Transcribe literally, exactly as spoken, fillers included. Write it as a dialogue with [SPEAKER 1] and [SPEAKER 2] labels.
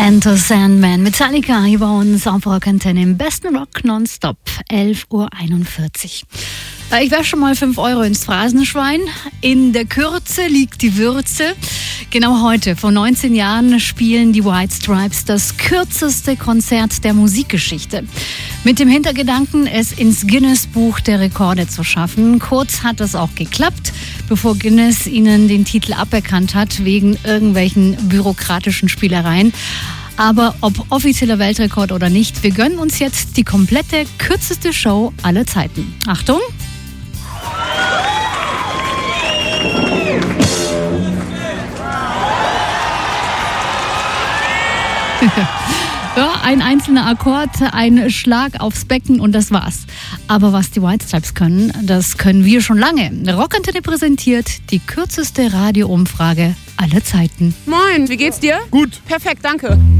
[SPEAKER 1] Enter Sandman, Metallica hier bei uns auf Rock Antenne im besten Rock nonstop, elf Uhr einundvierzig. Ich werfe schon mal fünf Euro ins Phrasenschwein. In der Kürze liegt die Würze. Genau heute, vor neunzehn Jahren, spielen die White Stripes das kürzeste Konzert der Musikgeschichte. Mit dem Hintergedanken, es ins Guinness-Buch der Rekorde zu schaffen. Kurz hat es auch geklappt, bevor Guinness ihnen den Titel aberkannt hat, wegen irgendwelchen bürokratischen Spielereien. Aber ob offizieller Weltrekord oder nicht, wir gönnen uns jetzt die komplette, kürzeste Show aller Zeiten. Achtung! Ja, ein einzelner Akkord, ein Schlag aufs Becken und das war's. Aber was die White Stripes können, das können wir schon lange. Rock Antenne präsentiert die kürzeste Radioumfrage aller Zeiten.
[SPEAKER 2] Moin, wie geht's dir?
[SPEAKER 3] Gut.
[SPEAKER 2] Perfekt, danke.